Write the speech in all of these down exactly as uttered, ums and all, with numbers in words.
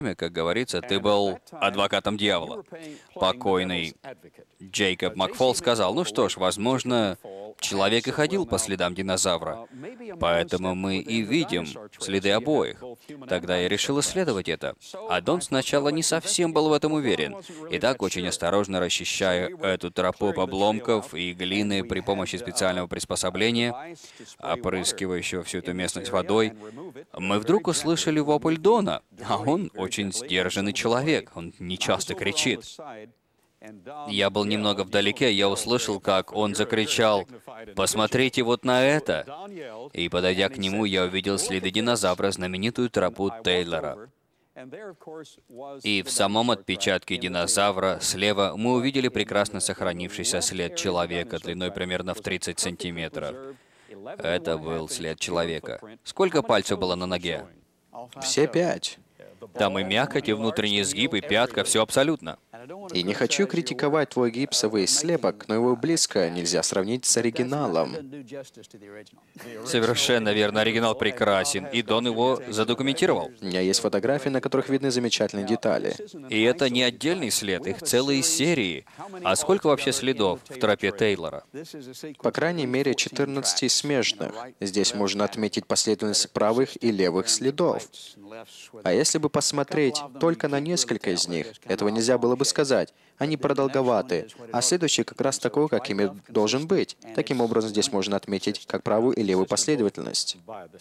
как говорится, ты был адвокатом дьявола. Покойный Джейкоб Макфол сказал, ну что ж, возможно, человек и ходил по следам динозавра, поэтому мы и видим следы обоих. Тогда я решил исследовать это. А Дон сначала не совсем был в этом уверен. Итак, очень осторожно расчищая эту тропу обломков и глины при помощи специального приспособления, опрыскивающего всю эту местность водой, мы вдруг услышали вопль Дона, а он очень сдержанный человек, он не часто кричит. Я был немного вдалеке, я услышал, как он закричал: «Посмотрите вот на это!» И, подойдя к нему, я увидел следы динозавра, знаменитую тропу Тейлора. И в самом отпечатке динозавра слева мы увидели прекрасно сохранившийся след человека длиной примерно в тридцать сантиметров. Это был след человека. Сколько пальцев было на ноге? Все пять. Там и мякоть, и внутренний сгиб, и пятка, все абсолютно. И не хочу критиковать твой гипсовый слепок, но его близко нельзя сравнить с оригиналом. Совершенно верно, оригинал прекрасен, и Дон его задокументировал. У меня есть фотографии, на которых видны замечательные детали. И это не отдельный след, их целые серии. А сколько вообще следов в тропе Тейлора? По крайней мере, четырнадцать смежных. Здесь можно отметить последовательность правых и левых следов. А если бы посмотреть только на несколько из них, этого нельзя было бы сказать. Они продолговаты, а следующий как раз такой, каким и должен быть. Таким образом, здесь можно отметить как правую и левую последовательность.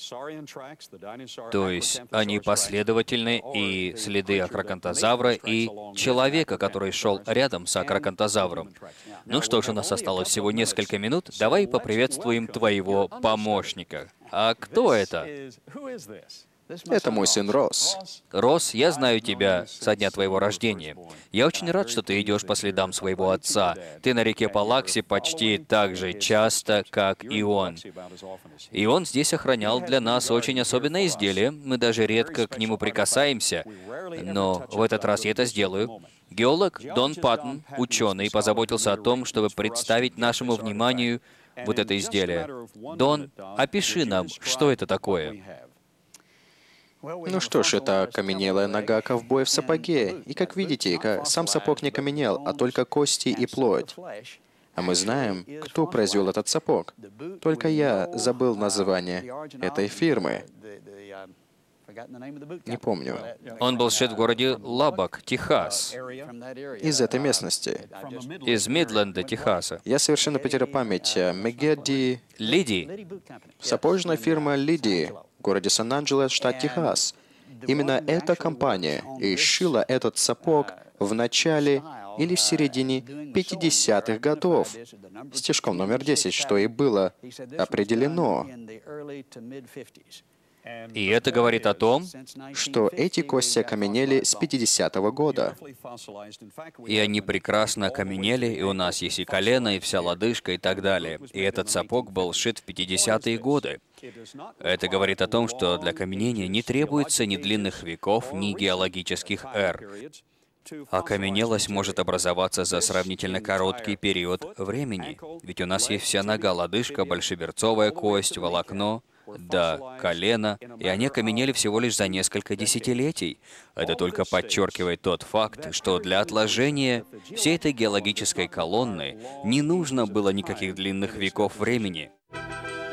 То есть они последовательны, и следы акрокантозавра, и человека, который шел рядом с акрокантозавром. Ну что ж, у нас осталось всего несколько минут. Давай поприветствуем твоего помощника. А кто это? Это мой сын Росс. Росс, я знаю тебя со дня твоего рождения. Я очень рад, что ты идешь по следам своего отца. Ты на реке Палакси почти так же часто, как и он. И он здесь охранял для нас очень особенное изделие. Мы даже редко к нему прикасаемся, но в этот раз я это сделаю. Геолог Дон Паттон, ученый, позаботился о том, чтобы представить нашему вниманию вот это изделие. Дон, опиши нам, что это такое. Ну что ж, это окаменелая нога ковбоя в сапоге. И как видите, сам сапог не каменел, а только кости и плоть. А мы знаем, кто произвел этот сапог. Только я забыл название этой фирмы. Не помню. Он был сшит в городе Лаббок, Техас. Из этой местности. Из Мидленда, Техаса. Я совершенно потерял память. Мегеди... Лиди. Сапожная фирма Лиди в городе Сан-Анджело, штат Техас. Именно эта компания и сшила этот сапог в начале или в середине пятидесятых годов. Стежком номер десять, что и было определено. И это говорит о том, что эти кости окаменели с пятидесятого года. И они прекрасно окаменели, и у нас есть и колено, и вся лодыжка, и так далее. И этот сапог был сшит в пятидесятые годы. Это говорит о том, что для окаменения не требуется ни длинных веков, ни геологических эр. Окаменелость может образоваться за сравнительно короткий период времени. Ведь у нас есть вся нога, лодыжка, большеберцовая кость, волокно, да, колено, и они окаменели всего лишь за несколько десятилетий. Это только подчеркивает тот факт, что для отложения всей этой геологической колонны не нужно было никаких длинных веков времени.